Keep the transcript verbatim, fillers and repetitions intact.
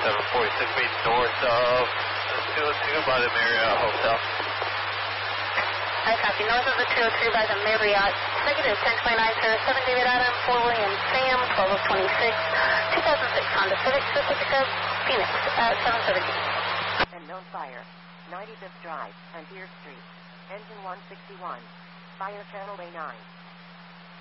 seven forty-six feet north of two oh two by the Marriott Hotel. I copy. North of the two oh two by the Marriott. Negative ten twenty-nine, sir. seven David Adam, four William Sam, twelve twenty-six, two thousand six Honda Civic, Pacifica, Phoenix, at seven seventeen. And known fire. ninety-fifth Drive, Angier Street. Engine one sixty-one. Fire channel A nine.